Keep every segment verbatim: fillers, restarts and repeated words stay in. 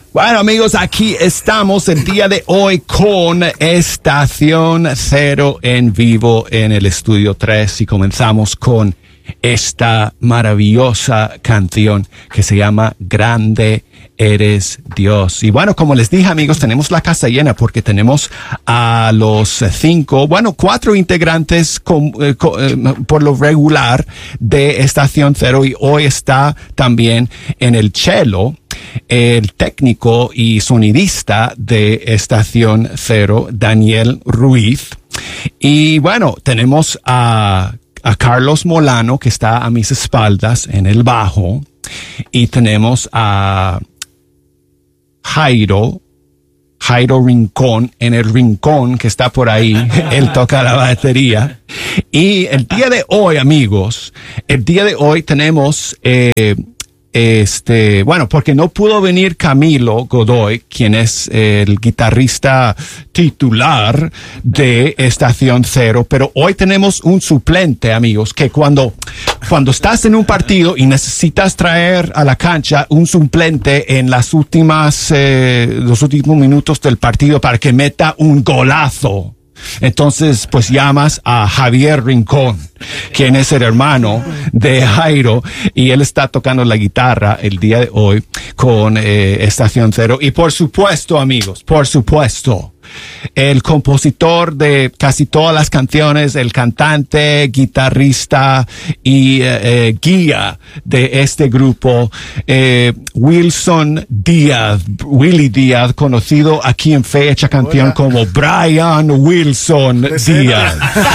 Bueno, amigos, aquí estamos el día de hoy con Estación Cero en vivo en el Estudio tres y comenzamos con esta maravillosa canción que se llama Grande Eres Dios. Y bueno, como les dije, amigos, tenemos la casa llena porque tenemos a los cinco, bueno, cuatro integrantes con, eh, con, eh, por lo regular de Estación Cero, y hoy está también en el cello el técnico y sonidista de Estación Cero, Daniel Ruiz. Y bueno, tenemos a a Carlos Molano, que está a mis espaldas en el bajo, y tenemos a Jairo, Jairo Rincón en el rincón que está por ahí. Él toca la batería. Y el día de hoy, amigos, el día de hoy tenemos, eh, este, bueno, porque no pudo venir Camilo Godoy, quien es el guitarrista titular de Estación Cero, pero hoy tenemos un suplente, amigos, que cuando, cuando estás en un partido y necesitas traer a la cancha un suplente en las últimas, eh, los últimos minutos del partido para que meta un golazo, entonces pues llamas a Javier Rincón, quien es el hermano de Jairo, y él está tocando la guitarra el día de hoy con eh, Estación Cero. Y por supuesto, amigos, por supuesto, el compositor de casi todas las canciones, el cantante, guitarrista y eh, eh, guía de este grupo, eh, Wilson Díaz, Willy Díaz, conocido aquí en Fecha Canción Hola. Como Brian Wilson presente. Díaz.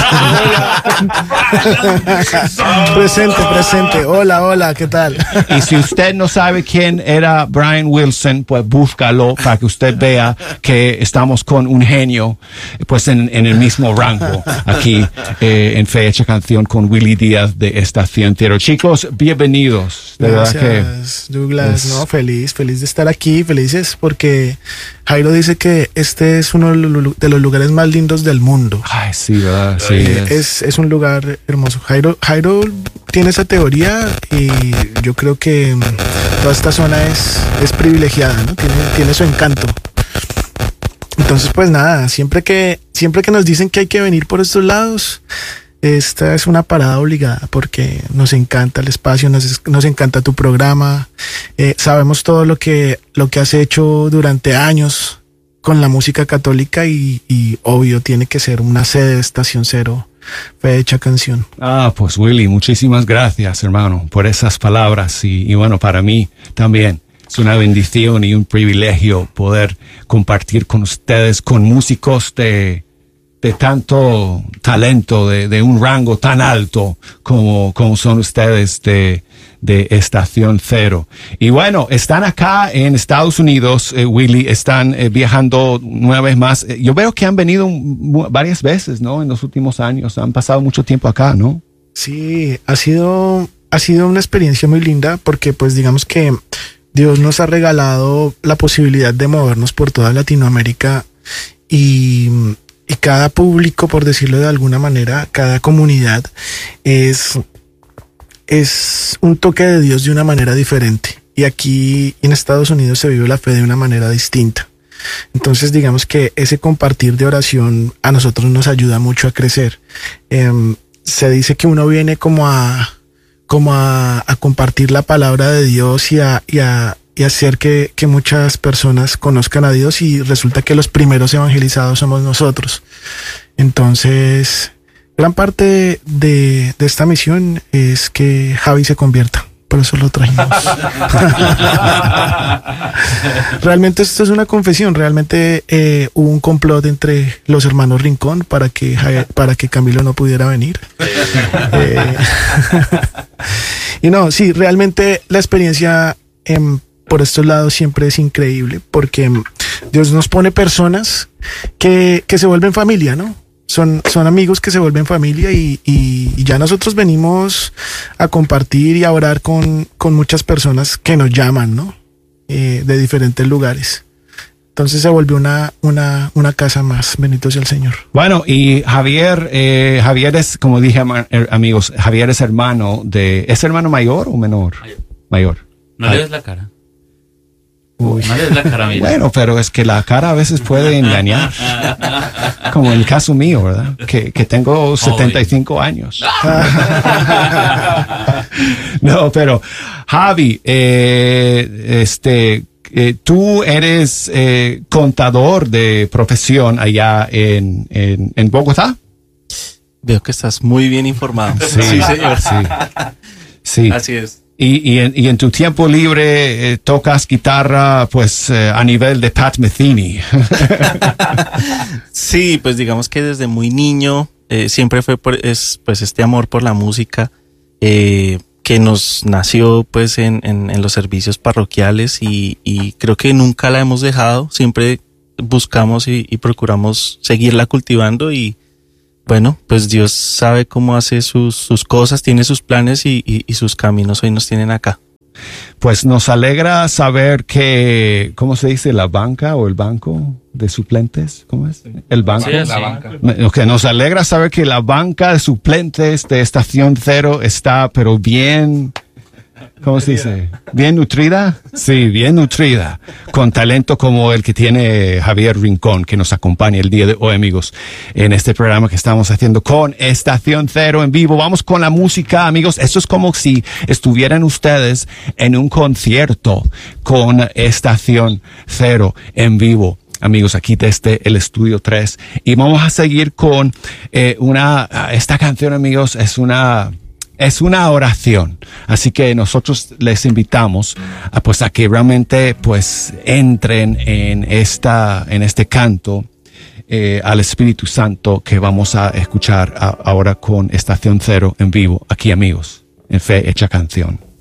presente, presente. Hola, hola, ¿qué tal? Y si usted no sabe quién era Brian Wilson, pues búscalo para que usted vea que estamos con un genio, pues en, en el mismo rango aquí eh, en Fecha Canción con Willy Díaz de Estación Cero. Chicos, bienvenidos. De Gracias, verdad que Douglas. Es... No, feliz, feliz de estar aquí, felices porque Jairo dice que este es uno de los lugares más lindos del mundo. Ay, sí, ¿verdad? Sí, eh, es. es. Es un lugar hermoso. Jairo, Jairo tiene esa teoría y yo creo que toda esta zona es, es privilegiada, ¿no? Tiene, tiene su encanto. Entonces, pues nada, siempre que, siempre que nos dicen que hay que venir por estos lados, esta es una parada obligada porque nos encanta el espacio, nos, nos encanta tu programa, eh, sabemos todo lo que, lo que has hecho durante años con la música católica y, y obvio tiene que ser una sede de Estación Cero, Fecha Canción. Ah, pues Willy, muchísimas gracias, hermano, por esas palabras y, y bueno, para mí también. Es una bendición y un privilegio poder compartir con ustedes, con músicos de, de tanto talento, de, de un rango tan alto como, como son ustedes de, de Estación Cero. Y bueno, están acá en Estados Unidos, eh, Willy, están eh, viajando una vez más. Yo veo que han venido varias veces, ¿no? En los últimos años, han pasado mucho tiempo acá, ¿no? Sí, ha sido, ha sido una experiencia muy linda porque pues digamos que Dios nos ha regalado la posibilidad de movernos por toda Latinoamérica y, y cada público, por decirlo de alguna manera, cada comunidad es, es un toque de Dios de una manera diferente. Y aquí en Estados Unidos se vive la fe de una manera distinta. Entonces digamos que ese compartir de oración a nosotros nos ayuda mucho a crecer. Eh, se dice que uno viene como a... como a, a compartir la palabra de Dios y a, y a, y hacer que, que muchas personas conozcan a Dios y resulta que los primeros evangelizados somos nosotros. Entonces, gran parte de, de esta misión es que Javi se convierta. Por eso lo trajimos. Realmente esto es una confesión. Realmente eh, hubo un complot entre los hermanos Rincón para que, para que Camilo no pudiera venir. eh, y no, sí, realmente la experiencia eh, por estos lados siempre es increíble porque Dios nos pone personas que, que se vuelven familia, ¿no? Son, son amigos que se vuelven familia y, y, y ya nosotros venimos a compartir y a orar con, con muchas personas que nos llaman, ¿no? Eh, de diferentes lugares. Entonces se volvió una, una, una casa más. Bendito sea el Señor. Bueno, y Javier, eh, Javier es, como dije, amigos, Javier es hermano de... ¿Es hermano mayor o menor? Mayor. Mayor. No le ves la cara. Uy. No es la cara, mira. Bueno, pero es que la cara a veces puede engañar. Como en el caso mío, ¿verdad? Que, que tengo setenta y cinco años. No, pero Javi, eh, este, eh, tú eres eh, contador de profesión allá en, en, en Bogotá. Veo que estás muy bien informado. Sí, Sí, señor. Sí. Sí. Así es. Y, y, en, y en tu tiempo libre eh, tocas guitarra, pues eh, a nivel de Pat Metheny. Sí, pues digamos que desde muy niño eh, siempre fue por, es, pues este amor por la música eh, que nos nació pues en, en, en los servicios parroquiales y, y creo que nunca la hemos dejado. Siempre buscamos y, y procuramos seguirla cultivando y bueno, pues Dios sabe cómo hace sus, sus cosas, tiene sus planes y, y, y sus caminos hoy nos tienen acá. Pues nos alegra saber que, ¿cómo se dice? La banca o el banco de suplentes, ¿cómo es? El banco. Sí, la banca. Okay, nos alegra saber que la banca de suplentes de Estación Cero está, pero bien, ¿cómo se dice? ¿Bien nutrida? Sí, bien nutrida. Con talento como el que tiene Javier Rincón, que nos acompaña el día de hoy, amigos, en este programa que estamos haciendo con Estación Cero en vivo. Vamos con la música, amigos. Esto es como si estuvieran ustedes en un concierto con Estación Cero en vivo. Amigos, aquí desde el Estudio tres. Y vamos a seguir con eh, una, esta canción, amigos, es una... Es una oración, así que nosotros les invitamos a, pues, a que realmente pues entren en esta en este canto eh, al Espíritu Santo que vamos a escuchar a, ahora con Estación Cero en vivo, aquí amigos, en Fe Hecha Canción.